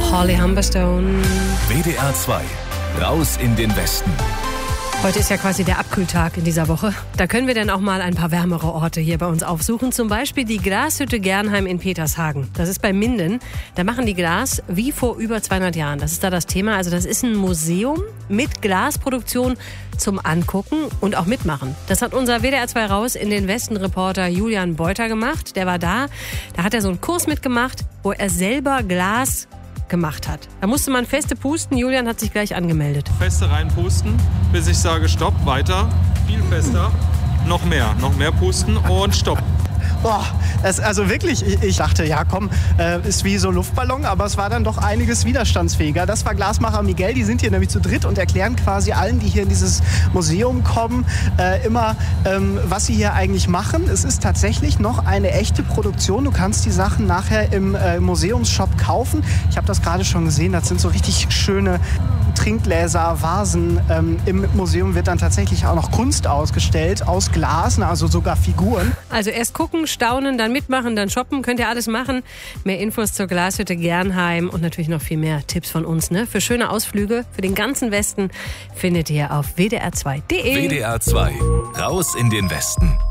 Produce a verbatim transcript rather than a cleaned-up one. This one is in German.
Holly Humberstone. W D R zwei, raus in den Westen. Heute ist ja quasi der Abkühltag in dieser Woche. Da können wir dann auch mal ein paar wärmere Orte hier bei uns aufsuchen. Zum Beispiel die Glashütte Gernheim in Petershagen. Das ist bei Minden. Da machen die Glas wie vor über zweihundert Jahren. Das ist da das Thema. Also das ist ein Museum mit Glasproduktion zum Angucken und auch mitmachen. Das hat unser W D R zwei raus in den Westen-Reporter Julian Beuter gemacht. Der war da. Da hat er so einen Kurs mitgemacht, wo er selber Glas gemacht hat. Da musste man feste pusten. Julian hat sich gleich angemeldet. Feste reinpusten, bis ich sage Stopp, weiter, viel fester, noch mehr, noch mehr pusten und Stopp. Boah, das, also wirklich, ich, ich dachte, ja komm, äh, ist wie so ein Luftballon, aber es war dann doch einiges widerstandsfähiger. Das war Glasmacher Miguel, die sind hier nämlich zu dritt und erklären quasi allen, die hier in dieses Museum kommen, äh, immer, ähm, was sie hier eigentlich machen. Es ist tatsächlich noch eine echte Produktion. Du kannst die Sachen nachher im äh, Museumsshop kaufen. Ich habe das gerade schon gesehen, das sind so richtig schöne Trinkgläser, Vasen. Ähm, Im Museum wird dann tatsächlich auch noch Kunst ausgestellt, aus Glas, also sogar Figuren. Also erst gucken, staunen, dann mitmachen, dann shoppen. Könnt ihr alles machen. Mehr Infos zur Glashütte Gernheim und natürlich noch viel mehr Tipps von uns. Ne? Für schöne Ausflüge für den ganzen Westen findet ihr auf w d r zwei punkt d e. W D R zwei, raus in den Westen.